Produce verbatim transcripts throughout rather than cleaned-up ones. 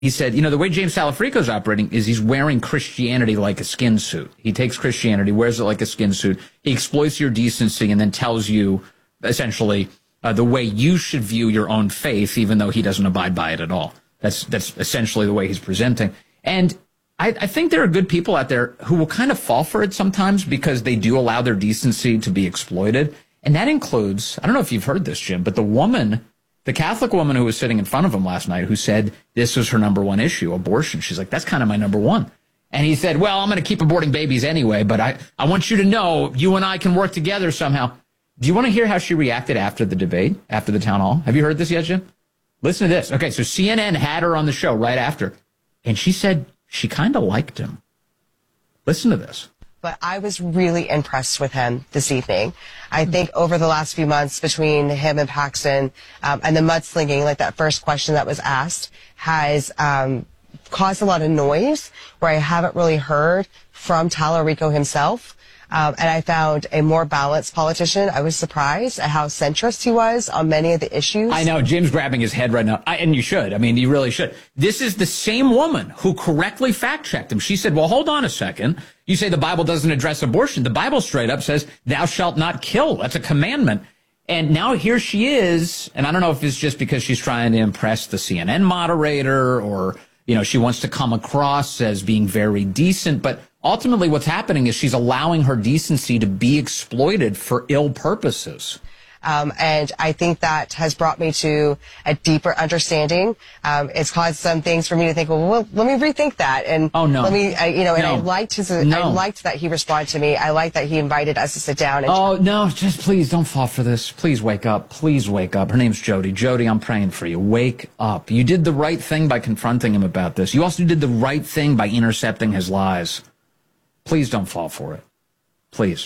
He said, you know, the way James Salafrico's operating is he's wearing Christianity like a skin suit. He takes Christianity, wears it like a skin suit. He exploits your decency and then tells you, essentially, uh, the way you should view your own faith, even though he doesn't abide by it at all. That's that's essentially the way he's presenting. And I, I think there are good people out there who will kind of fall for it sometimes because they do allow their decency to be exploited. And that includes, I don't know if you've heard this, Jim, but the woman... the Catholic woman who was sitting in front of him last night who said this was her number one issue, abortion. She's like, that's kind of my number one. And he said, well, I'm going to keep aborting babies anyway, but I, I want you to know you and I can work together somehow. Do you want to hear how she reacted after the debate, after the town hall? Have you heard this yet, Jim? Listen to this. Okay, so C N N had her on the show right after, and she said she kind of liked him. Listen to this. But I was really impressed with him this evening. I think over the last few months between him and Paxton um, and the mudslinging, like that first question that was asked, has um, caused a lot of noise where I haven't really heard from Tallarico himself. Um, and I found a more balanced politician. I was surprised at how centrist he was on many of the issues. I know. Jim's grabbing his head right now. I, and you should. I mean, you really should. This is the same woman who correctly fact-checked him. She said, well, hold on a second. You say the Bible doesn't address abortion. The Bible straight up says, thou shalt not kill. That's a commandment. And now here she is. And I don't know if it's just because she's trying to impress the C N N moderator or, you know, she wants to come across as being very decent. But ultimately, what's happening is she's allowing her decency to be exploited for ill purposes. Um, and I think that has brought me to a deeper understanding. Um, it's caused some things for me to think, well, well let me rethink that. And oh, no. let me, uh, you know, and no. I liked his, no. I liked that he responded to me. I liked that he invited us to sit down. And oh, no, just please don't fall for this. Please wake up. Please wake up. Her name's Jody. Jody, I'm praying for you. Wake up. You did the right thing by confronting him about this. You also did the right thing by intercepting his lies. Please don't fall for it. Please.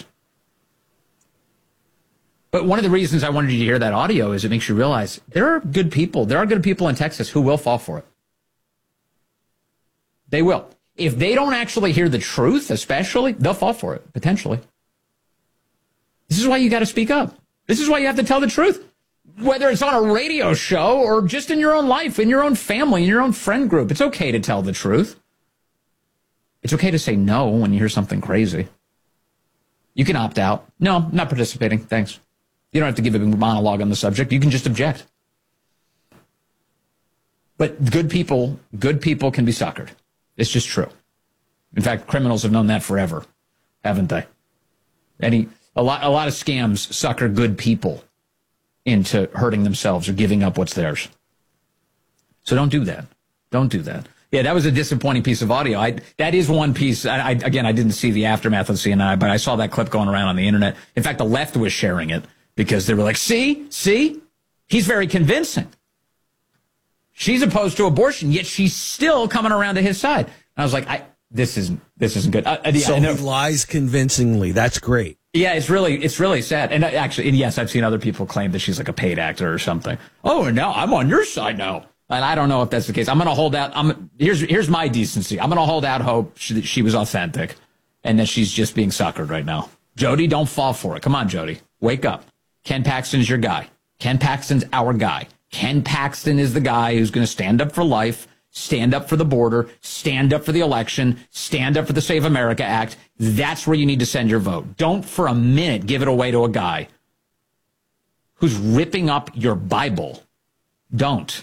But one of the reasons I wanted you to hear that audio is it makes you realize there are good people. There are good people in Texas who will fall for it. They will. If they don't actually hear the truth, especially, they'll fall for it, potentially. This is why you got to speak up. This is why you have to tell the truth. Whether it's on a radio show or just in your own life, in your own family, in your own friend group, it's okay to tell the truth. It's okay to say no when you hear something crazy. You can opt out. No, not participating. Thanks. You don't have to give a monologue on the subject. You can just object. But good people, good people can be suckered. It's just true. In fact, criminals have known that forever, haven't they? Any a lot a lot of scams sucker good people into hurting themselves or giving up what's theirs. So don't do that. Don't do that. Yeah, that was a disappointing piece of audio. I, that is one piece. I, I, again, I didn't see the aftermath of C N N, but I saw that clip going around on the internet. In fact, the left was sharing it because they were like, see, see, he's very convincing. She's opposed to abortion, yet she's still coming around to his side. And I was like, I, this isn't, this isn't good. I, I, so I know. he lies convincingly. That's great. Yeah, it's really, it's really sad. And actually, and yes, I've seen other people claim that she's like a paid actor or something. Oh, and now I'm on your side now. And I don't know if that's the case. I'm going to hold out. I'm here's here's my decency. I'm going to hold out hope she, that she was authentic and that she's just being suckered right now. Jody, don't fall for it. Come on, Jody. Wake up. Ken Paxton's your guy. Ken Paxton's our guy. Ken Paxton is the guy who's going to stand up for life, stand up for the border, stand up for the election, stand up for the Save America Act. That's where you need to send your vote. Don't for a minute give it away to a guy who's ripping up your Bible. Don't.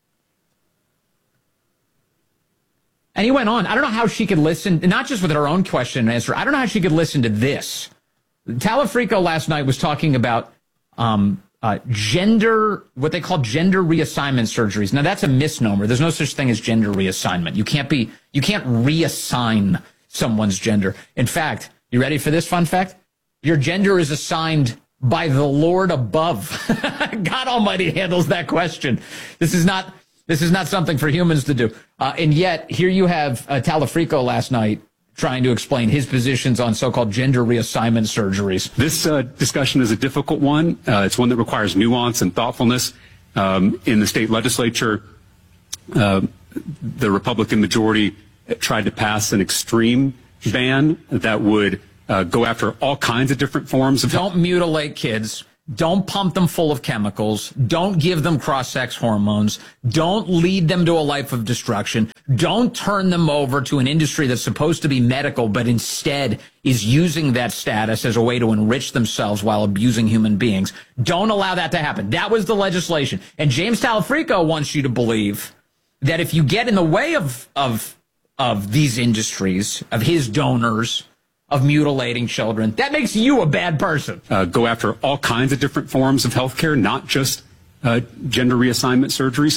And he went on. I don't know how she could listen, not just with her own question and answer. I don't know how she could listen to this. Talafrico last night was talking about um, uh, gender, what they call gender reassignment surgeries. Now, that's a misnomer. There's no such thing as gender reassignment. You can't be, you can't reassign someone's gender. In fact, you ready for this fun fact? Your gender is assigned by the Lord above. God Almighty handles that question. This is not... This is not something for humans to do. Uh, and yet, here you have uh, Talafrico last night trying to explain his positions on so-called gender reassignment surgeries. This uh, discussion is a difficult one. Uh, it's one that requires nuance and thoughtfulness. Um, in the state legislature, uh, the Republican majority tried to pass an extreme ban that would uh, go after all kinds of different forms of... Don't mutilate kids. Don't pump them full of chemicals. Don't give them cross-sex hormones. Don't lead them to a life of destruction. Don't turn them over to an industry that's supposed to be medical, but instead is using that status as a way to enrich themselves while abusing human beings. Don't allow that to happen. That was the legislation. And James Talafrico wants you to believe that if you get in the way of, of, of these industries, of his donors, of mutilating children, that makes you a bad person. Uh, go after all kinds of different forms of health care, not just uh, gender reassignment surgeries.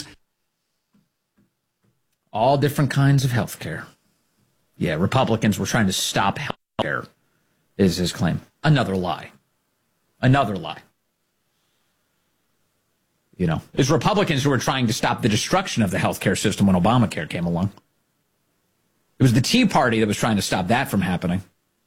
All different kinds of health care. Yeah, Republicans were trying to stop health care, is his claim. Another lie. Another lie. You know, it's Republicans who were trying to stop the destruction of the health care system when Obamacare came along. It was the Tea Party that was trying to stop that from happening.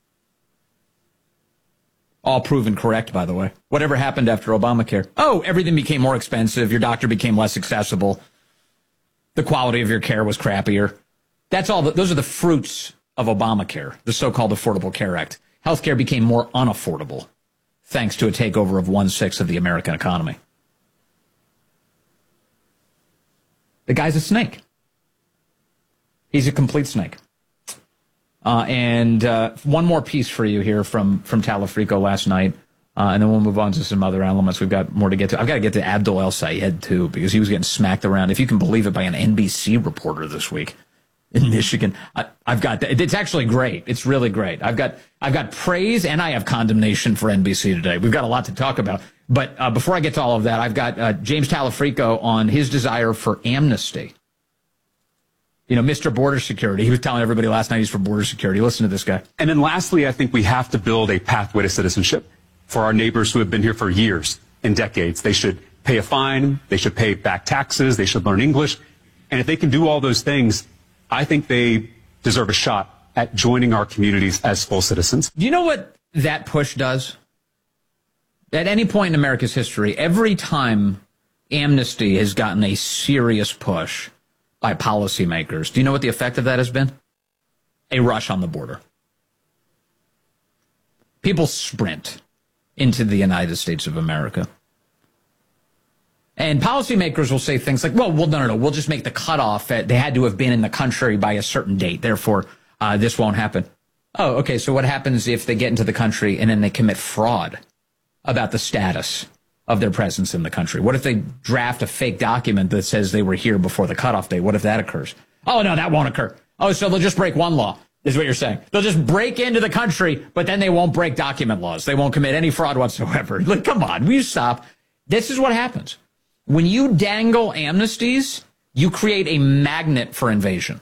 All proven correct, by the way. Whatever happened after Obamacare? Oh, everything became more expensive. Your doctor became less accessible. The quality of your care was crappier. That's all. The, those are the fruits of Obamacare, the so-called Affordable Care Act. Healthcare became more unaffordable thanks to a takeover of one-sixth of the American economy. The guy's a snake. He's a complete snake. Uh, and uh, one more piece for you here from, from Talafrico last night, uh, and then we'll move on to some other elements. We've got more to get to. I've got to get to Abdul El Sayed, too, because he was getting smacked around, if you can believe it, by an N B C reporter this week in Michigan. I, I've got that. It's actually great. It's really great. I've got I've got praise and I have condemnation for N B C today. We've got a lot to talk about. But uh, before I get to all of that, I've got uh, James Talafrico on his desire for amnesty. You know, Mister Border Security. He was telling everybody last night he's for border security. Listen to this guy. And then lastly, I think we have to build a pathway to citizenship for our neighbors who have been here for years and decades. They should pay a fine. They should pay back taxes. They should learn English. And if they can do all those things, I think they deserve a shot at joining our communities as full citizens. Do you know what that push does? At any point in America's history, every time amnesty has gotten a serious push by policymakers, do you know what the effect of that has been? A rush on the border. People sprint into the United States of America. And policymakers will say things like, well, well, no, no, no, we'll just make the cutoff at they had to have been in the country by a certain date. Therefore, uh, this won't happen. Oh, okay. So what happens if they get into the country and then they commit fraud about the status of their presence in the country? What if they draft a fake document that says they were here before the cutoff date? What if that occurs? Oh, no, that won't occur. Oh, so they'll just break one law, is what you're saying. They'll just break into the country, but then they won't break document laws. They won't commit any fraud whatsoever. Like, come on, will you stop? This is what happens. When you dangle amnesties, you create a magnet for invasion.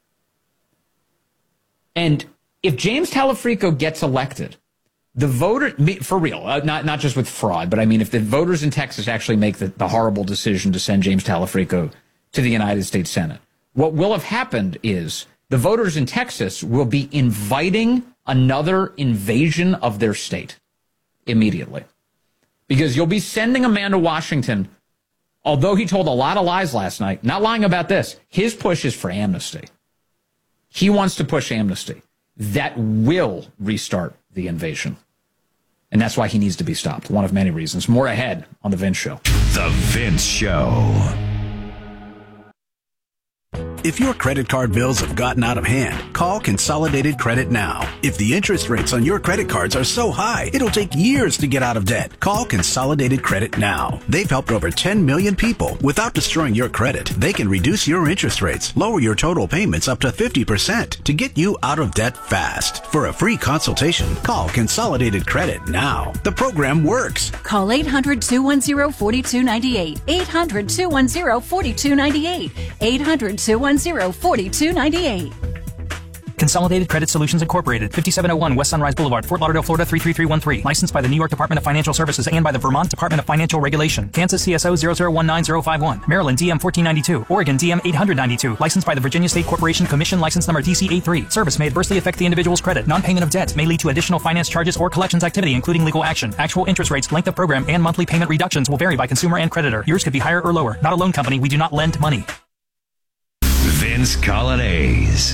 And if James Talafrico gets elected, the voter, for real, uh, not, not just with fraud, but I mean, if the voters in Texas actually make the, the horrible decision to send James Talafrico to the United States Senate, what will have happened is the voters in Texas will be inviting another invasion of their state immediately. Because you'll be sending a man to Washington, although he told a lot of lies last night, not lying about this, his push is for amnesty. He wants to push amnesty. That will restart the invasion. And that's why he needs to be stopped. One of many reasons. More ahead on The Vince Show. The Vince Show. If your credit card bills have gotten out of hand, call Consolidated Credit now. If the interest rates on your credit cards are so high, it'll take years to get out of debt. Call Consolidated Credit now. They've helped over ten million people. Without destroying your credit, they can reduce your interest rates, lower your total payments up to fifty percent to get you out of debt fast. For a free consultation, call Consolidated Credit now. The program works. Call eight hundred, two one zero, four two nine eight. eight hundred, two one zero, four two nine eight. eight hundred, two one zero, four two nine eight. Consolidated Credit Solutions Incorporated, fifty-seven oh one West Sunrise Boulevard, Fort Lauderdale, Florida three three three one three. Licensed by the New York Department of Financial Services and by the Vermont Department of Financial Regulation. Kansas C S O zero zero one nine zero five one. Maryland D M fourteen ninety-two. Oregon D M eight ninety-two. Licensed by the Virginia State Corporation Commission. License number D C eighty-three. Service may adversely affect the individual's credit. Non-payment of debt may lead to additional finance charges or collections activity, including legal action. Actual interest rates, length of program, and monthly payment reductions will vary by consumer and creditor. Yours could be higher or lower. Not a loan company. We do not lend money. Vince Coglianese.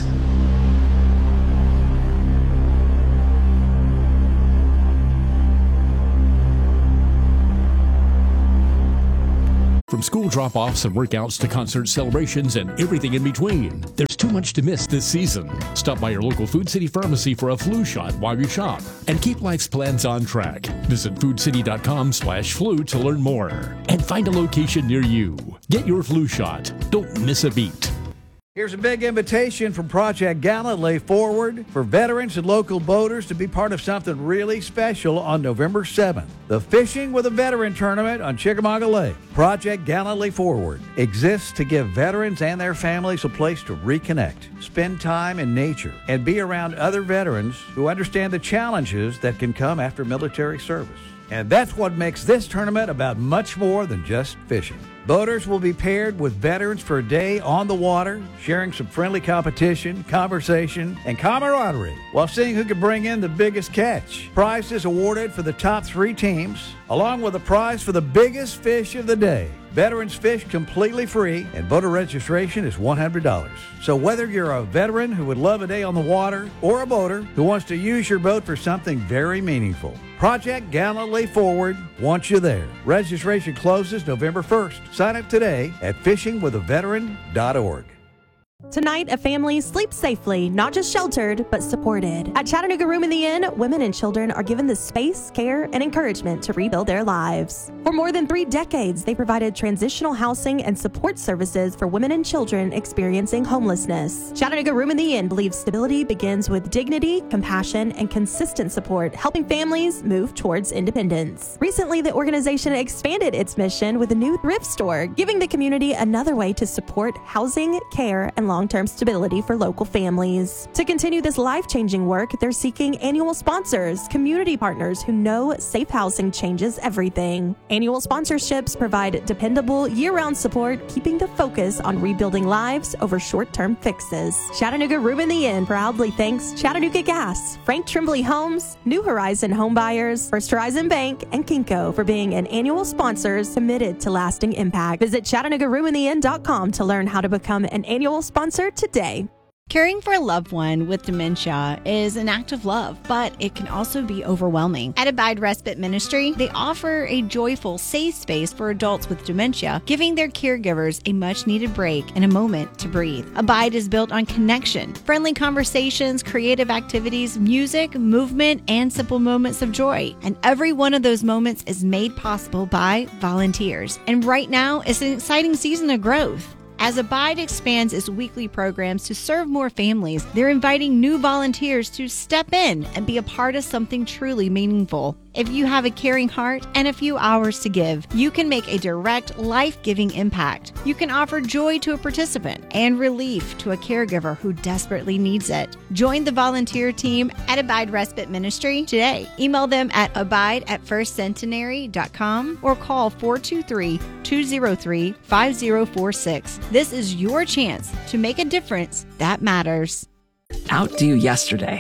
From school drop-offs and workouts to concert celebrations and everything in between, there's too much to miss this season. Stop by your local Food City pharmacy for a flu shot while you shop and keep life's plans on track. Visit food city dot com slash flu to learn more and find a location near you. Get your flu shot. Don't miss a beat. Here's a big invitation from Project Galilee Forward for veterans and local boaters to be part of something really special on November seventh. The Fishing with a Veteran Tournament on Chickamauga Lake. Project Galilee Forward exists to give veterans and their families a place to reconnect, spend time in nature, and be around other veterans who understand the challenges that can come after military service. And that's what makes this tournament about much more than just fishing. Boaters will be paired with veterans for a day on the water, sharing some friendly competition, conversation, and camaraderie while seeing who can bring in the biggest catch. Prizes awarded for the top three teams, along with a prize for the biggest fish of the day. Veterans fish completely free, and boater registration is one hundred dollars. So whether you're a veteran who would love a day on the water or a boater who wants to use your boat for something very meaningful, Project Galilee Forward wants you there. Registration closes November first. Sign up today at fishing with a veteran dot org. Tonight, a family sleeps safely, not just sheltered, but supported. At Chattanooga Room in the Inn, women and children are given the space, care, and encouragement to rebuild their lives. For more than three decades, they provided transitional housing and support services for women and children experiencing homelessness. Chattanooga Room in the Inn believes stability begins with dignity, compassion, and consistent support, helping families move towards independence. Recently, the organization expanded its mission with a new thrift store, giving the community another way to support housing, care, and long-term stability for local families. To continue this life-changing work, they're seeking annual sponsors, community partners who know safe housing changes everything. Annual sponsorships provide dependable year-round support, keeping the focus on rebuilding lives over short-term fixes. Chattanooga Room in the Inn proudly thanks Chattanooga Gas, Frank Trimbley Homes, New Horizon Home Buyers, First Horizon Bank, and Kinko for being an annual sponsors committed to lasting impact. Visit Chattanooga Room in the Inn dot com to learn how to become an annual sponsor Sponsor today. Caring for a loved one with dementia is an act of love, but it can also be overwhelming. At Abide Respite Ministry, they offer a joyful, safe space for adults with dementia, giving their caregivers a much-needed break and a moment to breathe. Abide is built on connection, friendly conversations, creative activities, music, movement, and simple moments of joy. And every one of those moments is made possible by volunteers. And right now, it's an exciting season of growth. As Abide expands its weekly programs to serve more families, they're inviting new volunteers to step in and be a part of something truly meaningful. If you have a caring heart and a few hours to give, you can make a direct, life-giving impact. You can offer joy to a participant and relief to a caregiver who desperately needs it. Join the volunteer team at Abide Respite Ministry today. Email them at abide at first centenary dot com or call four two three, two zero three, five zero four six. This is your chance to make a difference that matters. Outdo yesterday.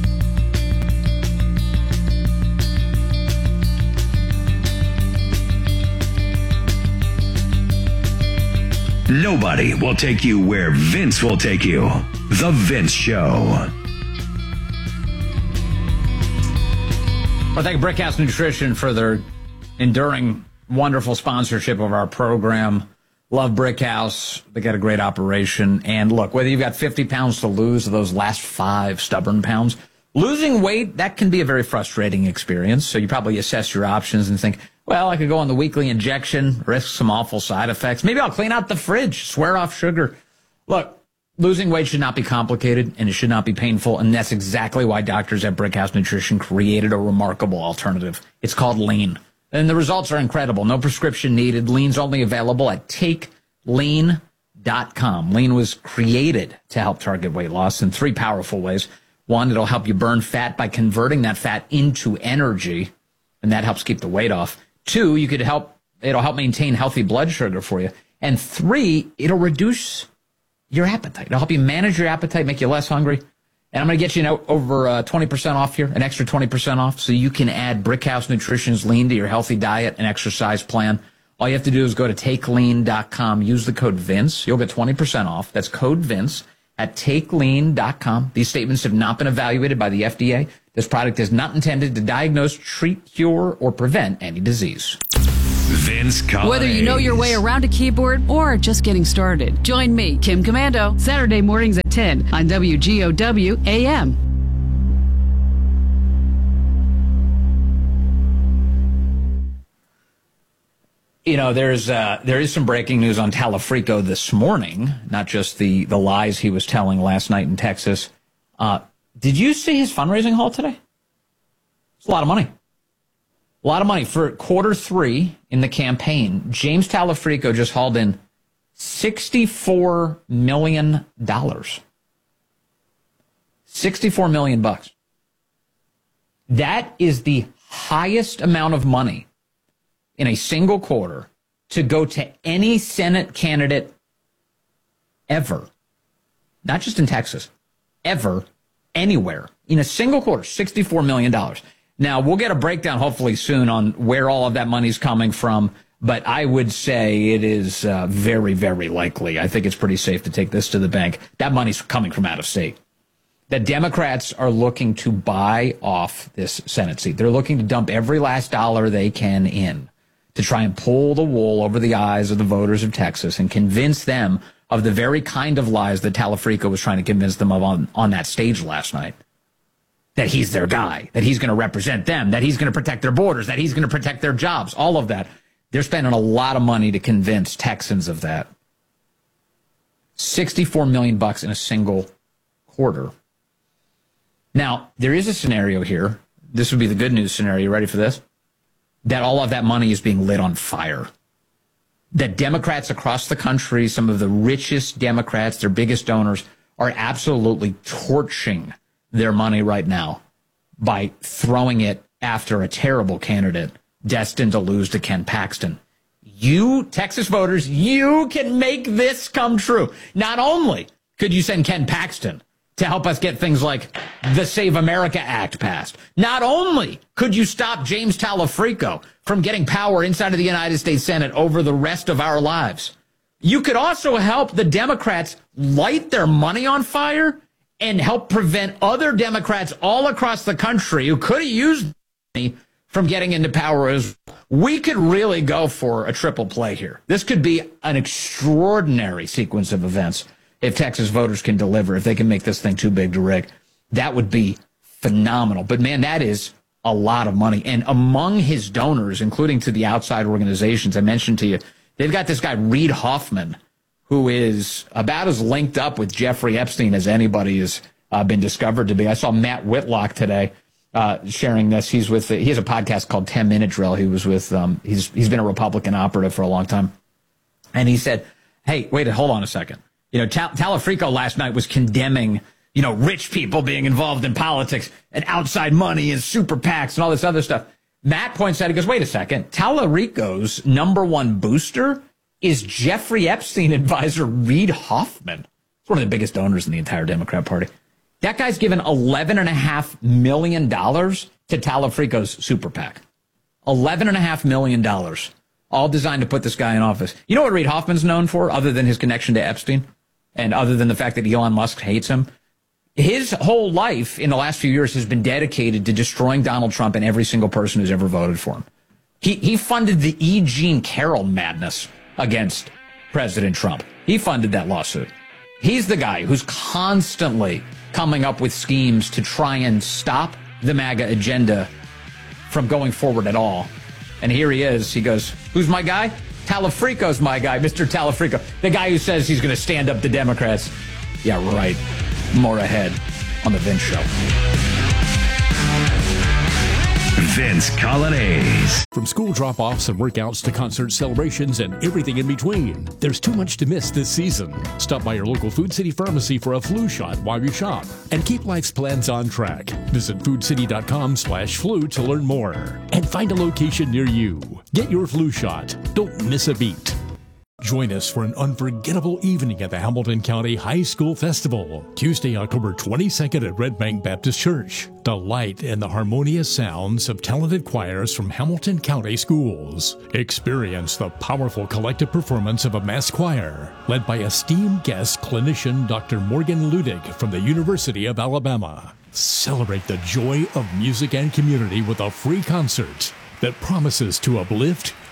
Nobody will take you where Vince will take you. The Vince Show. Well, thank Brickhouse Nutrition for their enduring, wonderful sponsorship of our program. Love Brickhouse. They got a great operation. And look, whether you've got fifty pounds to lose or those last five stubborn pounds, losing weight, that can be a very frustrating experience. So you probably assess your options and think, well, I could go on the weekly injection, risk some awful side effects. Maybe I'll clean out the fridge, swear off sugar. Look, losing weight should not be complicated, and it should not be painful, and that's exactly why doctors at Brickhouse Nutrition created a remarkable alternative. It's called Lean, and the results are incredible. No prescription needed. Lean's only available at take lean dot com. Lean was created to help target weight loss in three powerful ways. One, it'll help you burn fat by converting that fat into energy, and that helps keep the weight off. Two, you could help, it'll help maintain healthy blood sugar for you. And three, it'll reduce your appetite. It'll help you manage your appetite, make you less hungry. And I'm going to get you over uh, twenty percent off here, an extra twenty percent off, so you can add Brickhouse Nutrition's Lean to your healthy diet and exercise plan. All you have to do is go to take lean dot com, use the code Vince. You'll get twenty percent off. That's code Vince at take lean dot com. These statements have not been evaluated by the F D A. This product is not intended to diagnose, treat, cure, or prevent any disease. Vince Colladay. Whether you know your way around a keyboard or just getting started, join me, Kim Commando, Saturday mornings at ten on W G O W A M. You know, there's uh, there is some breaking news on Talafrico this morning, not just the, the lies he was telling last night in Texas. Uh, did you see his fundraising haul today? It's a lot of money. A lot of money. For quarter three in the campaign, James Talafrico just hauled in sixty-four million dollars. sixty-four million bucks. That is the highest amount of money in a single quarter to go to any Senate candidate ever. Not just in Texas. Ever. Anywhere. In a single quarter, sixty-four million dollars. Now, we'll get a breakdown hopefully soon on where all of that money's coming from, but I would say it is uh, very, very likely. I think it's pretty safe to take this to the bank. That money's coming from out of state. The Democrats are looking to buy off this Senate seat. They're looking to dump every last dollar they can in to try and pull the wool over the eyes of the voters of Texas and convince them of the very kind of lies that Talafrico was trying to convince them of on, on that stage last night. That he's their guy, that he's going to represent them, that he's going to protect their borders, that he's going to protect their jobs, all of that. They're spending a lot of money to convince Texans of that. sixty-four million bucks in a single quarter. Now, there is a scenario here. This would be the good news scenario. You ready for this? That all of that money is being lit on fire. That Democrats across the country, some of the richest Democrats, their biggest donors, are absolutely torching their money right now by throwing it after a terrible candidate destined to lose to Ken Paxton. You, Texas voters, you can make this come true. Not only could you send Ken Paxton to help us get things like the Save America Act passed, not only could you stop James Talafrico from getting power inside of the United States Senate over the rest of our lives, you could also help the Democrats light their money on fire and help prevent other Democrats all across the country who could have used money from getting into power as well. We could really go for a triple play here. This could be an extraordinary sequence of events if Texas voters can deliver, if they can make this thing too big to rig. That would be phenomenal. But, man, that is a lot of money. And among his donors, including to the outside organizations I mentioned to you, they've got this guy, Reid Hoffman, who is about as linked up with Jeffrey Epstein as anybody has uh, been discovered to be. I saw Matt Whitlock today uh, sharing this. He's with the, he has a podcast called ten minute Drill. He was with um, he's he's been a Republican operative for a long time, and he said, "Hey, wait, hold on a second. You know, Tal- Talafrico last night was condemning you know rich people being involved in politics and outside money and super PACs and all this other stuff." Matt points out, he goes, "Wait a second. Talafrico's number one booster is Jeffrey Epstein advisor Reid Hoffman. He's one of the biggest donors in the entire Democrat Party. That guy's given eleven point five million dollars to Talafrico's super PAC. eleven point five million dollars, all designed to put this guy in office. You know what Reid Hoffman's known for, other than his connection to Epstein, and other than the fact that Elon Musk hates him? His whole life in the last few years has been dedicated to destroying Donald Trump and every single person who's ever voted for him. He, he funded the E. Jean Carroll madness against President Trump. He funded that lawsuit. He's the guy who's constantly coming up with schemes to try and stop the MAGA agenda from going forward at all. And here he is. He goes, who's my guy? Talafrico's my guy, Mister Talafrico. The guy who says he's going to stand up to Democrats. Yeah, right. More ahead on The Vince Show. Vince Colladay. From school drop-offs and workouts to concert celebrations and everything in between, there's too much to miss this season. Stop by your local Food City pharmacy for a flu shot while you shop and keep life's plans on track. Visit foodcity.com slash flu to learn more and find a location near you. Get your flu shot. Don't miss a beat. Join us for an unforgettable evening at the Hamilton County High School Festival, Tuesday, October twenty-second at Red Bank Baptist Church. Delight in the harmonious sounds of talented choirs from Hamilton County schools. Experience the powerful collective performance of a mass choir, led by esteemed guest clinician Doctor Morgan Ludig from the University of Alabama. Celebrate the joy of music and community with a free concert that promises to uplift,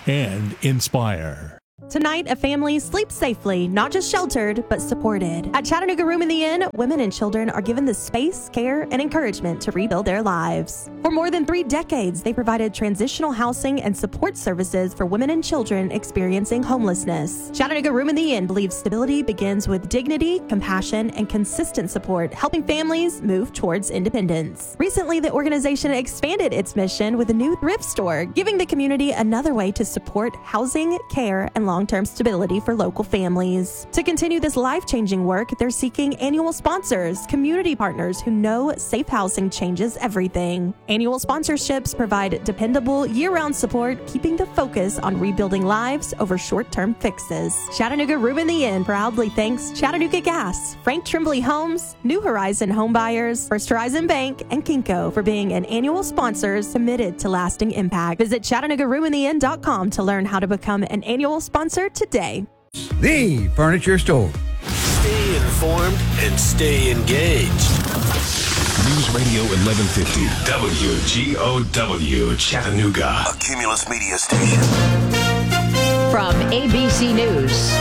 and inspire. Tonight, a family sleeps safely, not just sheltered, but supported. At Chattanooga Room in the Inn, women and children are given the space, care, and encouragement to rebuild their lives. For more than three decades, they provided transitional housing and support services for women and children experiencing homelessness. Chattanooga Room in the Inn believes stability begins with dignity, compassion, and consistent support, helping families move towards independence. Recently, the organization expanded its mission with a new thrift store, giving the community another way to support housing, care, and long-term stability for local families. To continue this life-changing work, they're seeking annual sponsors, community partners who know safe housing changes everything. Annual sponsorships provide dependable year-round support, keeping the focus on rebuilding lives over short-term fixes. Chattanooga Room in the Inn proudly thanks Chattanooga Gas, Frank Tremblay Homes, New Horizon Home Buyers, First Horizon Bank, and Kinko for being an annual sponsors committed to lasting impact. Visit Chattanooga Room in the Inn dot com to learn how to become an annual sponsor today. The Furniture Store. Stay informed and stay engaged. News Radio eleven fifty W G O W Chattanooga, a Cumulus Media station. From A B C News,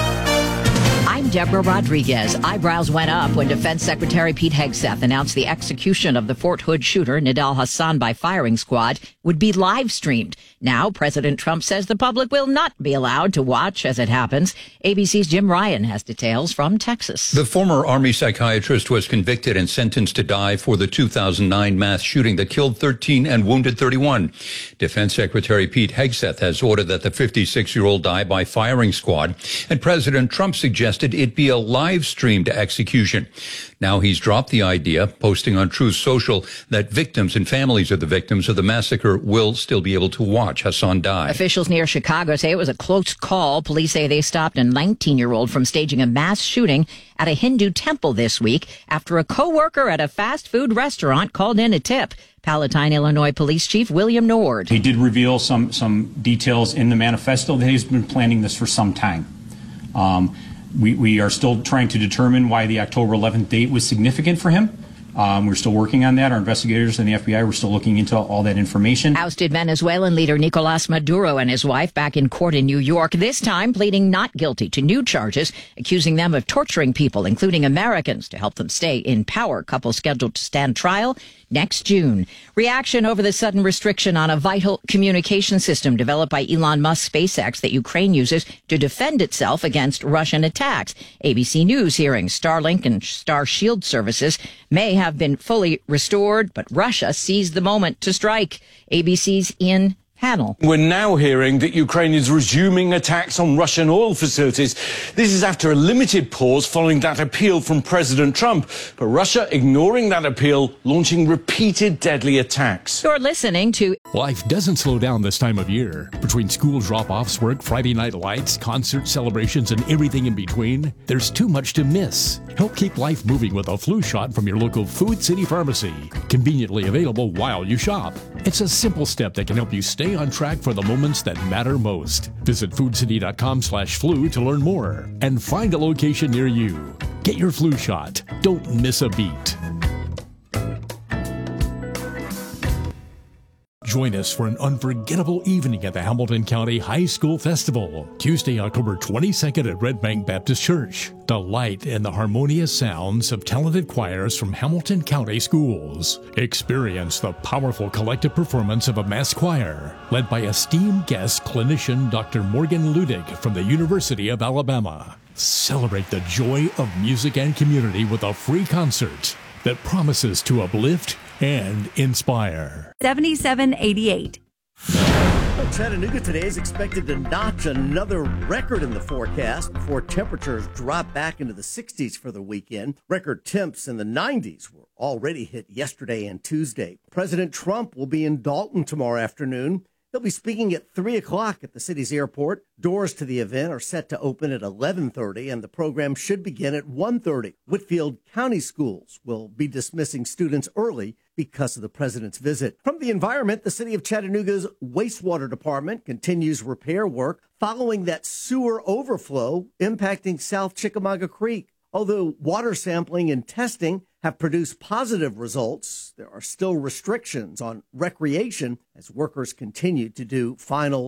I'm Deborah Rodriguez. Eyebrows went up when Defense Secretary Pete Hegseth announced the execution of the Fort Hood shooter, Nidal Hasan, by firing squad would be live streamed. Now, President Trump says the public will not be allowed to watch as it happens. A B C's Jim Ryan has details from Texas. The former Army psychiatrist was convicted and sentenced to die for the two thousand nine mass shooting that killed thirteen and wounded thirty-one. Defense Secretary Pete Hegseth has ordered that the fifty-six-year-old die by firing squad, and President Trump suggested it be a live-streamed execution. Now he's dropped the idea, posting on Truth Social that victims and families of the victims of the massacre will still be able to watch Hasan die. Officials near Chicago say it was a close call. Police say they stopped a nineteen-year-old from staging a mass shooting at a Hindu temple this week after a co-worker at a fast food restaurant called in a tip. Palatine, Illinois Police Chief William Nord. He did reveal some, some details in the manifesto that he's been planning this for some time. Um, We, we are still trying to determine why the October eleventh date was significant for him. Um, we're still working on that. Our investigators and the F B I were still looking into all that information. Ousted Venezuelan leader Nicolas Maduro and his wife back in court in New York, this time pleading not guilty to new charges, accusing them of torturing people, including Americans, to help them stay in power. Couple scheduled to stand trial next June. Reaction over the sudden restriction on a vital communication system developed by Elon Musk's SpaceX that Ukraine uses to defend itself against Russian attacks. A B C News hearing Starlink and Star Shield services may have been fully restored, but Russia seized the moment to strike. A B C's Ian Panel. We're now hearing that Ukraine is resuming attacks on Russian oil facilities. This is after a limited pause following that appeal from President Trump. But Russia, ignoring that appeal, launching repeated deadly attacks. You're listening to... Life doesn't slow down this time of year. Between school drop-offs, work, Friday night lights, concert celebrations, and everything in between, there's too much to miss. Help keep life moving with a flu shot from your local Food City Pharmacy. Conveniently available while you shop. It's a simple step that can help you stay on track for the moments that matter most. Visit foodcity.com slash flu to learn more and find a location near you. Get your flu shot. Don't miss a beat. Join us for an unforgettable evening at the Hamilton County High School Festival, Tuesday, October twenty-second at Red Bank Baptist Church. Delight in the harmonious sounds of talented choirs from Hamilton County schools. Experience the powerful collective performance of a mass choir, led by esteemed guest clinician Doctor Morgan Ludig from the University of Alabama. Celebrate the joy of music and community with a free concert that promises to uplift and inspire. seventy-seven eighty-eight. Well, Chattanooga today is expected to notch another record in the forecast before temperatures drop back into the sixties for the weekend. Record temps in the nineties were already hit yesterday and Tuesday. President Trump will be in Dalton tomorrow afternoon. He'll be speaking at three o'clock at the city's airport. Doors to the event are set to open at eleven thirty, and the program should begin at one thirty. Whitfield County Schools will be dismissing students early because of the president's visit. From the environment, the city of Chattanooga's wastewater department continues repair work following that sewer overflow impacting South Chickamauga Creek. Although water sampling and testing have produced positive results, there are still restrictions on recreation as workers continue to do final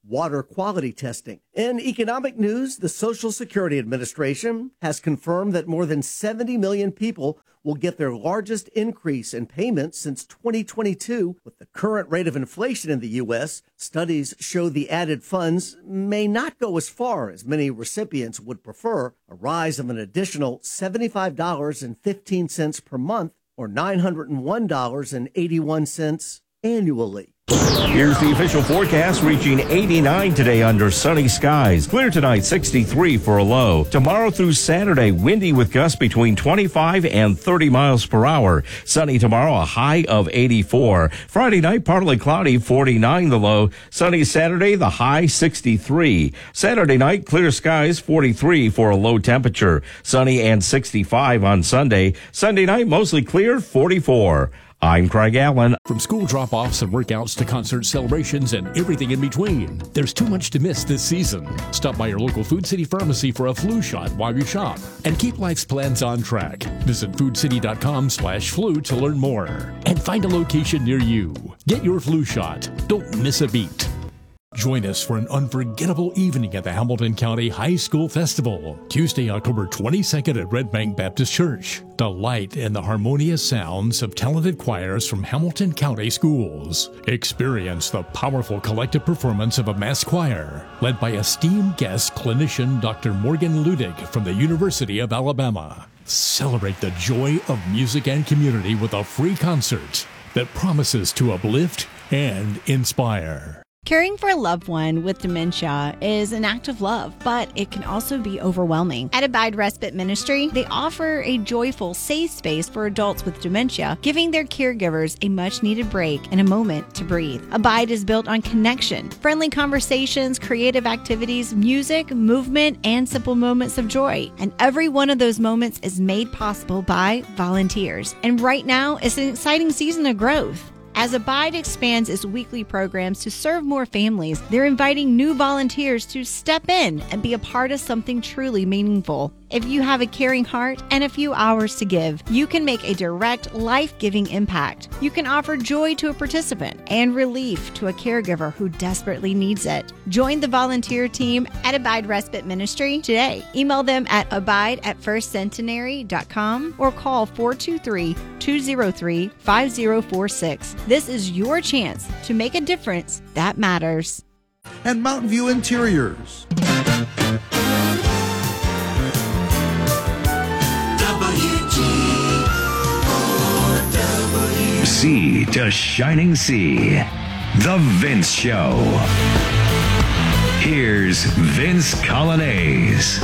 water quality testing. In economic news, the Social Security Administration has confirmed that more than seventy million people will get their largest increase in payments since twenty twenty-two. With the current rate of inflation in the U S, studies show the added funds may not go as far as many recipients would prefer. A rise of an additional seventy-five dollars and fifteen cents per month, or nine hundred one dollars and eighty-one cents annually. Here's the official forecast, reaching eighty-nine today under sunny skies. Clear tonight, sixty-three for a low. Tomorrow through Saturday, windy with gusts between twenty-five and thirty miles per hour. Sunny tomorrow, a high of eighty-four. Friday night, partly cloudy, forty-nine the low. Sunny Saturday, the high sixty-three. Saturday night, clear skies, forty-three for a low temperature. Sunny and sixty-five on Sunday. Sunday night, mostly clear, forty-four. I'm Craig Allen. From school drop-offs and workouts to concert celebrations and everything in between, there's too much to miss this season. Stop by your local Food City Pharmacy for a flu shot while you shop and keep life's plans on track. Visit foodcity.com slash flu to learn more and find a location near you. Get your flu shot. Don't miss a beat. Join us for an unforgettable evening at the Hamilton County High School Festival, Tuesday, October twenty-second at Red Bank Baptist Church. Delight in the harmonious sounds of talented choirs from Hamilton County schools. Experience the powerful collective performance of a mass choir, led by esteemed guest clinician Doctor Morgan Ludig from the University of Alabama. Celebrate the joy of music and community with a free concert that promises to uplift and inspire. Caring for a loved one with dementia is an act of love, but it can also be overwhelming. At Abide Respite Ministry, they offer a joyful, safe space for adults with dementia, giving their caregivers a much-needed break and a moment to breathe. Abide is built on connection, friendly conversations, creative activities, music, movement, and simple moments of joy. And every one of those moments is made possible by volunteers. And right now, it's an exciting season of growth. As Abide expands its weekly programs to serve more families, they're inviting new volunteers to step in and be a part of something truly meaningful. If you have a caring heart and a few hours to give, you can make a direct, life-giving impact. You can offer joy to a participant and relief to a caregiver who desperately needs it. Join the volunteer team at Abide Respite Ministry today. Email them at abide at first centenary dot com or call four two three, two zero three, five zero four six. This is your chance to make a difference that matters. And Mountain View Interiors. Sea to shining sea. The Vince Show. Here's Vince Colonnese.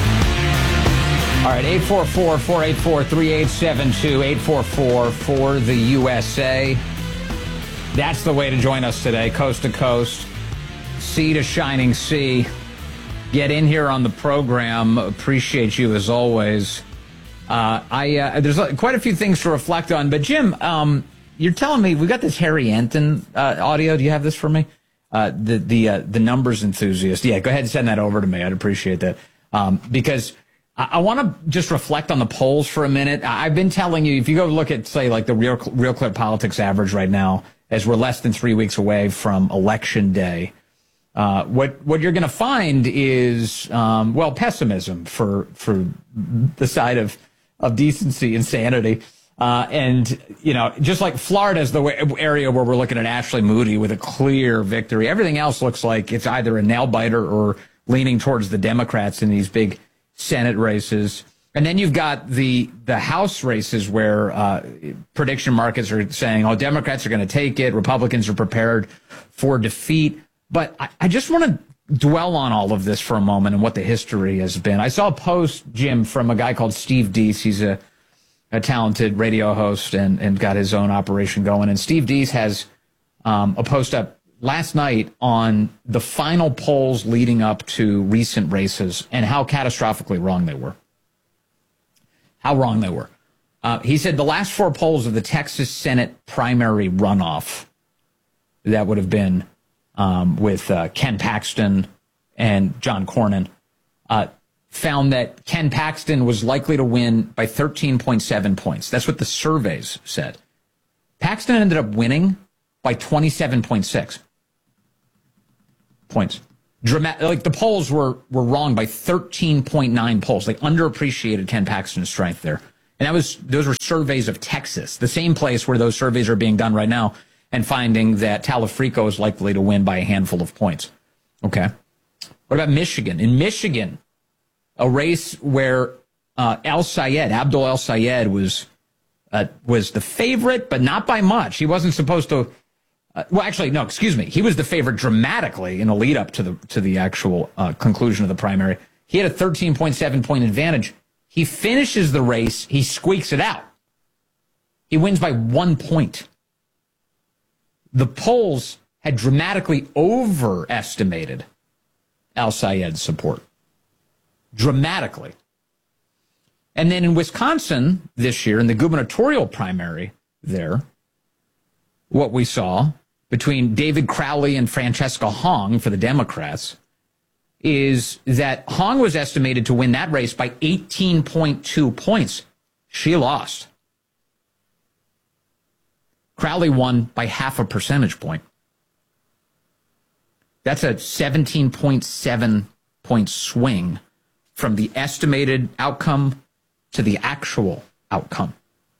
All right, eight four four, four eight four, three eight seven two, eight four four for the U S A. That's the way to join us today, coast to coast, sea to shining sea. Get in here on the program. Appreciate you as always. Uh, I uh, there's quite a few things to reflect on, but Jim, um, you're telling me we got this Harry Anton uh, audio. Do you have this for me? Uh, the the uh, the numbers enthusiast. Yeah, go ahead and send that over to me. I'd appreciate that um, because I, I want to just reflect on the polls for a minute. I've been telling you, if you go look at say like the Real Real Clear Politics average right now, as we're less than three weeks away from Election Day. Uh, what what you're going to find is um, well pessimism for for the side of of decency and sanity. Uh, and, you know, just like Florida is the way, area where we're looking at Ashley Moody with a clear victory. Everything else looks like it's either a nail biter or leaning towards the Democrats in these big Senate races. And then you've got the the House races where uh, prediction markets are saying, oh, Democrats are going to take it. Republicans are prepared for defeat. But I, I just want to dwell on all of this for a moment and what the history has been. I saw a post, Jim, from a guy called Steve Deese. He's a, a talented radio host and, and got his own operation going. And Steve Deese has um, a post up last night on the final polls leading up to recent races and how catastrophically wrong they were. How wrong they were. Uh, he said the last four polls of the Texas Senate primary runoff, that would have been Um, with uh, Ken Paxton and John Cornyn, uh, found that Ken Paxton was likely to win by thirteen point seven points. That's what the surveys said. Paxton ended up winning by twenty-seven point six. points. Dramatic, like the polls were were wrong by thirteen point nine polls. Like underappreciated Ken Paxton's strength there. And that was those were surveys of Texas, the same place where those surveys are being done right now, and finding that Talafrico is likely to win by a handful of points. Okay. What about Michigan? In Michigan, a race where uh, El Sayed, Abdul El Sayed, was uh, was the favorite, but not by much. He wasn't supposed to. Uh, well, actually, no. Excuse me. He was the favorite dramatically in the lead up to the to the actual uh, conclusion of the primary. He had a thirteen point seven point advantage. He finishes the race. He squeaks it out. He wins by one point. The polls had dramatically overestimated Al Sayed's support. Dramatically. And then in Wisconsin this year, in the gubernatorial primary there, what we saw between David Crowley and Francesca Hong for the Democrats is that Hong was estimated to win that race by eighteen point two points. She lost. Crowley won by half a percentage point. That's a seventeen point seven point swing from the estimated outcome to the actual outcome.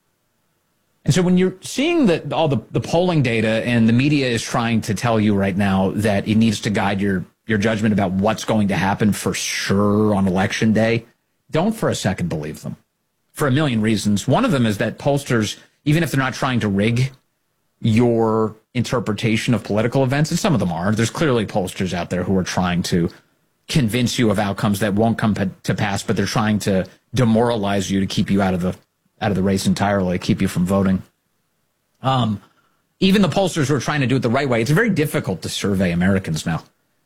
And so when you're seeing the, all the, the polling data and the media is trying to tell you right now that it needs to guide your, your judgment about what's going to happen for sure on election day, don't for a second believe them. For a million reasons. One of them is that pollsters, even if they're not trying to rig your interpretation of political events, and some of them are, there's clearly pollsters out there who are trying to convince you of outcomes that won't come to pass, but they're trying to demoralize you to keep you out of the out of the race entirely, keep you from voting. Um, even the pollsters who are trying to do it the right way, it's very difficult to survey Americans now.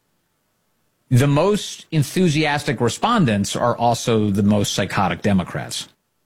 The most enthusiastic respondents are also the most psychotic Democrats.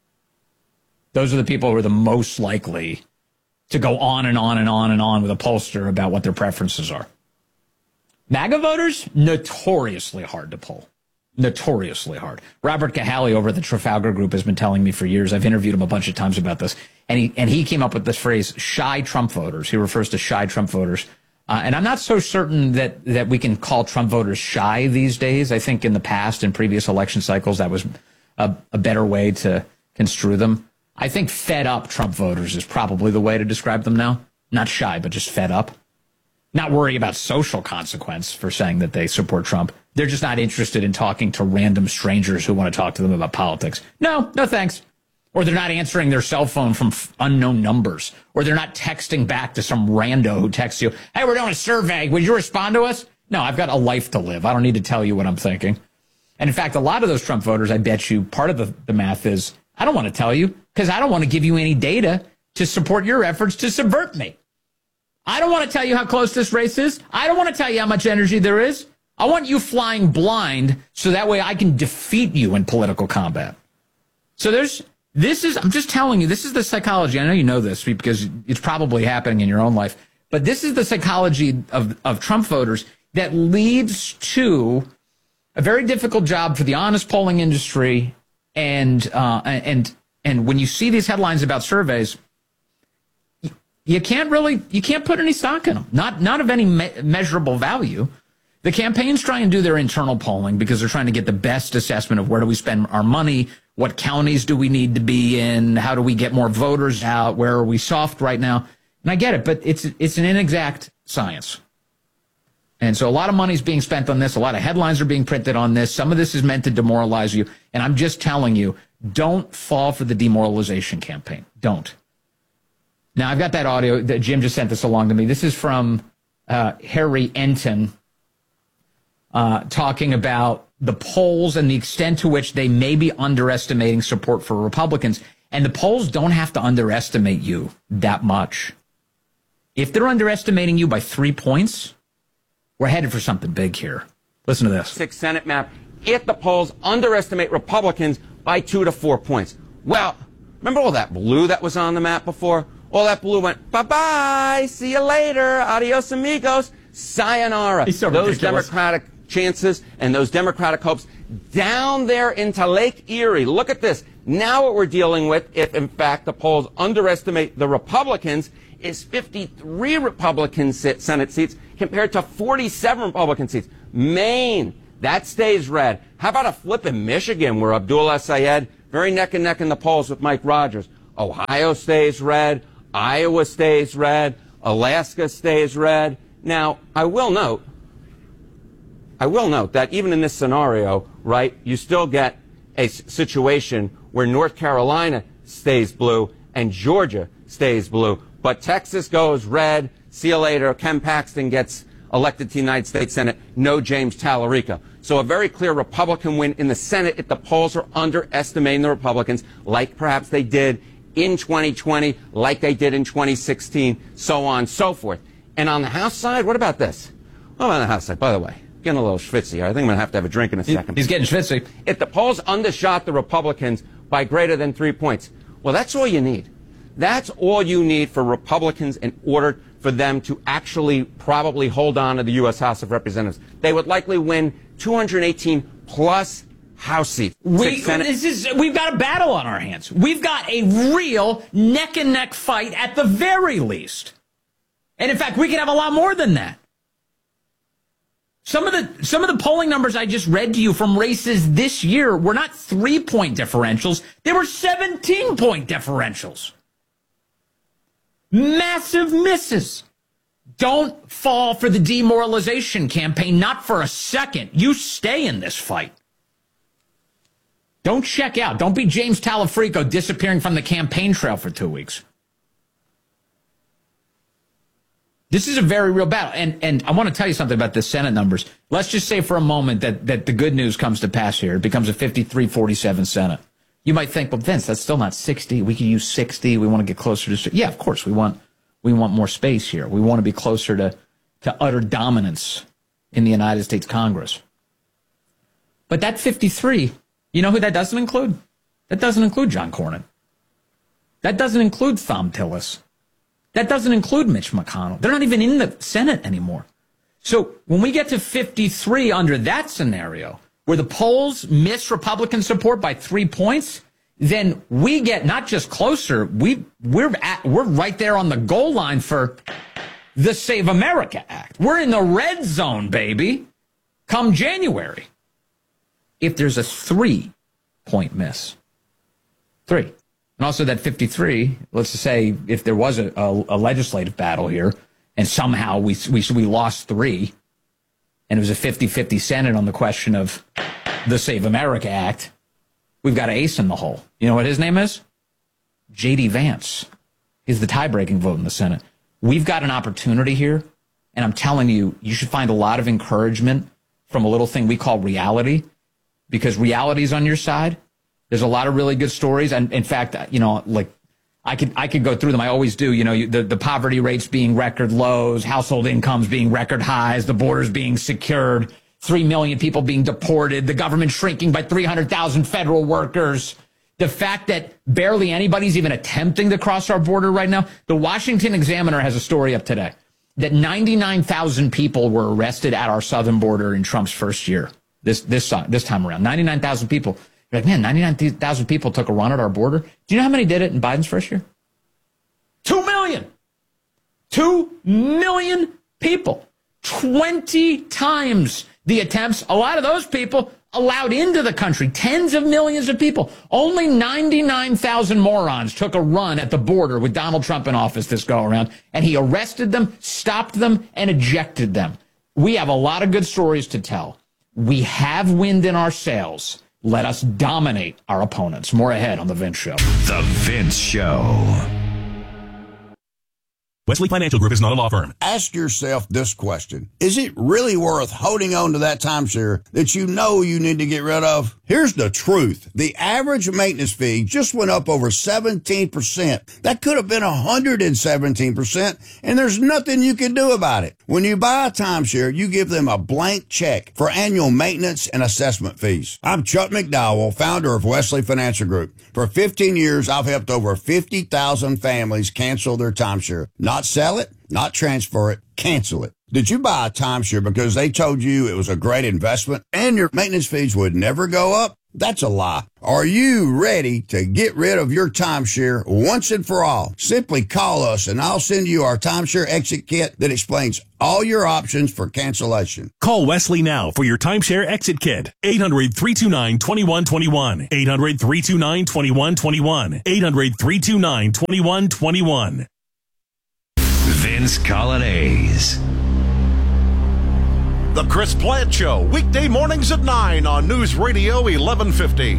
Those are the people who are the most likely to go on and on and on and on with a pollster about what their preferences are. MAGA voters, notoriously hard to poll. Notoriously hard. Robert Cahaly over at the Trafalgar Group has been telling me for years. I've interviewed him a bunch of times about this. And he, and he came up with this phrase, shy Trump voters. He refers to shy Trump voters. Uh, and I'm not so certain that, that we can call Trump voters shy these days. I think in the past, in previous election cycles, that was a, a better way to construe them. I think fed up Trump voters is probably the way to describe them now. Not shy, but just fed up. Not worry about social consequence for saying that they support Trump. They're just not interested in talking to random strangers who want to talk to them about politics. No, no thanks. Or they're not answering their cell phone from f- unknown numbers. Or they're not texting back to some rando who texts you, hey, we're doing a survey. Would you respond to us? No, I've got a life to live. I don't need to tell you what I'm thinking. And in fact, a lot of those Trump voters, I bet you, part of the, the math is, I don't want to tell you because I don't want to give you any data to support your efforts to subvert me. I don't want to tell you how close this race is. I don't want to tell you how much energy there is. I want you flying blind so that way I can defeat you in political combat. So there's, this is, I'm just telling you, this is the psychology. I know you know this because it's probably happening in your own life, but this is the psychology of, of Trump voters that leads to a very difficult job for the honest polling industry. And, uh, and, and when you see these headlines about surveys, you can't really, you can't put any stock in them. Not, not of any me- measurable value. The campaigns try and do their internal polling because they're trying to get the best assessment of where do we spend our money, what counties do we need to be in, how do we get more voters out, where are we soft right now. And I get it, but it's, it's an inexact science. And so a lot of money is being spent on this. A lot of headlines are being printed on this. Some of this is meant to demoralize you. And I'm just telling you, don't fall for the demoralization campaign. Don't. Now, I've got that audio that Jim just sent this along to me. This is from uh, Harry Enton uh, talking about the polls and the extent to which they may be underestimating support for Republicans. And the polls don't have to underestimate you that much. If they're underestimating you by three points, we're headed for something big here. Listen to this. Six Senate map. If the polls underestimate Republicans by two to four points. Well, remember all that blue that was on the map before? All that blue went, bye-bye, see you later, adios amigos, sayonara. So those ridiculous. Democratic chances and those Democratic hopes down there into Lake Erie. Look at this. Now what we're dealing with, if in fact the polls underestimate the Republicans, is fifty-three Republican Senate seats compared to forty-seven Republican seats. Maine, that stays red. How about a flip in Michigan where Abdullah Syed, very neck and neck in the polls with Mike Rogers. Ohio stays red. Iowa stays red. Alaska stays red. Now, I will note, I will note that even in this scenario, right, you still get a situation where North Carolina stays blue and Georgia stays blue. But Texas goes red. See you later. Ken Paxton gets elected to the United States Senate. No James Tallarico. So a very clear Republican win in the Senate if the polls are underestimating the Republicans, like perhaps they did in twenty twenty, like they did in twenty sixteen, so on and so forth. And on the House side, what about this? What about the House side? By the way, getting a little schwitzy here. I think I'm going to have to have a drink in a second. He's getting schwitzy. If the polls undershot the Republicans by greater than three points, well, that's all you need. That's all you need for Republicans in order for them to actually probably hold on to the U S House of Representatives. They would likely win two hundred eighteen plus House seats. We, this is, we've got a battle on our hands. We've got a real neck-and-neck fight at the very least. And in fact, we can have a lot more than that. Some of the some of the polling numbers I just read to you from races this year were not three-point differentials. They were seventeen-point differentials. Massive misses. Don't fall for the demoralization campaign, not for a second. You stay in this fight. Don't check out. Don't be James Tallarico disappearing from the campaign trail for two weeks. This is a very real battle. And and I want to tell you something about the Senate numbers. Let's just say for a moment that, that the good news comes to pass here. It becomes a fifty-three forty-seven Senate. You might think, well, Vince, that's still not sixty. We could use sixty. We want to get closer to sixty. Yeah, of course. We want we want more space here. We want to be closer to, to utter dominance in the United States Congress. But that fifty-three, you know who that doesn't include? That doesn't include John Cornyn. That doesn't include Thom Tillis. That doesn't include Mitch McConnell. They're not even in the Senate anymore. So when we get to fifty-three under that scenario, where the polls miss Republican support by three points, then we get not just closer, we, we're, at, we're right there on the goal line for the Save America Act. We're in the red zone, baby, come January. If there's a three-point miss. Three. And also that fifty-three, let's just say if there was a, a, a legislative battle here and somehow we, we, we lost three and it was a fifty-fifty Senate on the question of the Save America Act, we've got an ace in the hole. You know what his name is? J D Vance. He's the tie-breaking vote in the Senate. We've got an opportunity here, and I'm telling you, you should find a lot of encouragement from a little thing we call reality, because reality's on your side. There's a lot of really good stories. And in fact, you know, like I could, I could go through them. I always do. You know, the, the poverty rates being record lows, household incomes being record highs, the borders being secured, three million people being deported, the government shrinking by three hundred thousand federal workers. The fact that barely anybody's even attempting to cross our border right now. The Washington Examiner has a story up today that ninety-nine thousand people were arrested at our southern border in Trump's first year. This, this, this time around, ninety-nine thousand people. You're like, man, ninety-nine thousand people took a run at our border. Do you know how many did it in Biden's first year? Two million. Two million people. Twenty times the attempts. A lot of those people allowed into the country. Tens of millions of people. Only ninety-nine thousand morons took a run at the border with Donald Trump in office this go around. And he arrested them, stopped them, and ejected them. We have a lot of good stories to tell. We have wind in our sails. Let us dominate our opponents. More ahead on The Vince Show. The Vince Show. Wesley Financial Group is not a law firm. Ask yourself this question. Is it really worth holding on to that timeshare that you know you need to get rid of? Here's the truth. The average maintenance fee just went up over seventeen percent. That could have been one hundred seventeen percent, and there's nothing you can do about it. When you buy a timeshare, you give them a blank check for annual maintenance and assessment fees. I'm Chuck McDowell, founder of Wesley Financial Group. For fifteen years, I've helped over fifty thousand families cancel their timeshare. Not sell it, not transfer it, cancel it. Did you buy a timeshare because they told you it was a great investment and your maintenance fees would never go up? That's a lie. Are you ready to get rid of your timeshare once and for all? Simply call us and I'll send you our timeshare exit kit that explains all your options for cancellation. Call Wesley now for your timeshare exit kit. eight hundred, three two nine, two one two one. eight hundred, three two nine, two one two one. eight hundred, three two nine, two one two one. Vince Colonnese. The Chris Plant Show, weekday mornings at nine on News Radio eleven fifty.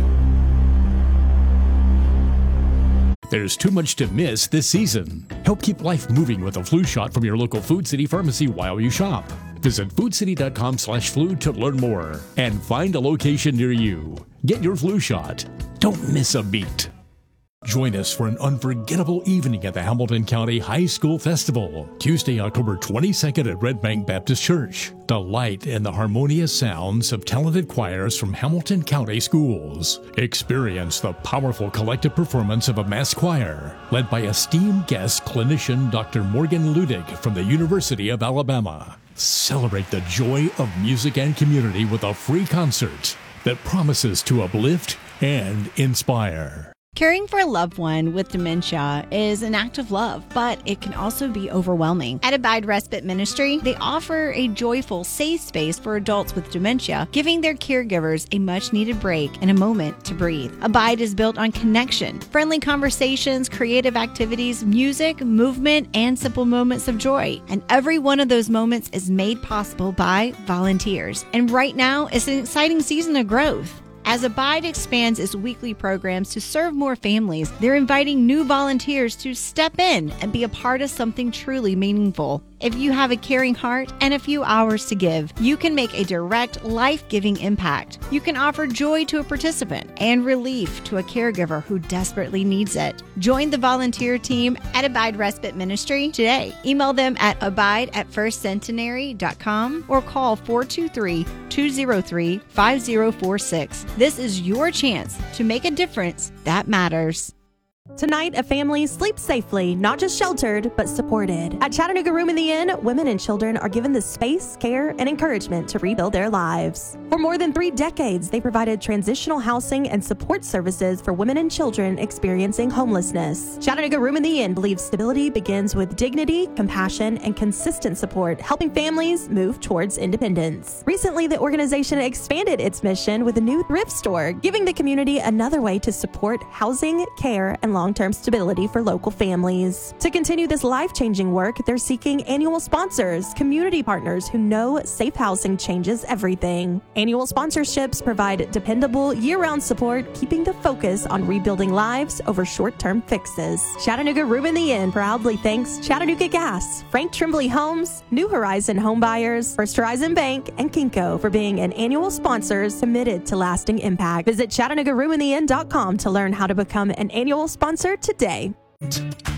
There's too much to miss this season. Help keep life moving with a flu shot from your local Food City pharmacy while you shop. Visit foodcity.com slash flu to learn more and find a location near you. Get your flu shot. Don't miss a beat. Join us for an unforgettable evening at the Hamilton County High School Festival, Tuesday, October twenty-second at Red Bank Baptist Church. Delight in the harmonious sounds of talented choirs from Hamilton County schools. Experience the powerful collective performance of a mass choir, led by esteemed guest clinician Doctor Morgan Ludig from the University of Alabama. Celebrate the joy of music and community with a free concert that promises to uplift and inspire. Caring for a loved one with dementia is an act of love, but it can also be overwhelming. At Abide Respite Ministry, they offer a joyful, safe space for adults with dementia, giving their caregivers a much-needed break and a moment to breathe. Abide is built on connection, friendly conversations, creative activities, music, movement, and simple moments of joy. And every one of those moments is made possible by volunteers. And right now, it's an exciting season of growth. As Abide expands its weekly programs to serve more families, they're inviting new volunteers to step in and be a part of something truly meaningful. If you have a caring heart and a few hours to give, you can make a direct, life-giving impact. You can offer joy to a participant and relief to a caregiver who desperately needs it. Join the volunteer team at Abide Respite Ministry today. Email them at abide at first centenary dot com or call four two three, two zero three, five zero four six. This is your chance to make a difference that matters. Tonight, a family sleeps safely, not just sheltered, but supported. At Chattanooga Room in the Inn, women and children are given the space, care, and encouragement to rebuild their lives. For more than three decades, they provided transitional housing and support services for women and children experiencing homelessness. Chattanooga Room in the Inn believes stability begins with dignity, compassion, and consistent support, helping families move towards independence. Recently, the organization expanded its mission with a new thrift store, giving the community another way to support housing, care, and long-term stability for local families. To continue this life-changing work, they're seeking annual sponsors, community partners who know safe housing changes everything. Annual sponsorships provide dependable, year-round support, keeping the focus on rebuilding lives over short-term fixes. Chattanooga Room in the Inn proudly thanks Chattanooga Gas, Frank Trimbley Homes, New Horizon Home Buyers, First Horizon Bank, and Kinko for being an annual sponsors committed to lasting impact. Visit Chattanooga Room in the Inn dot com to learn how to become an annual sponsor today.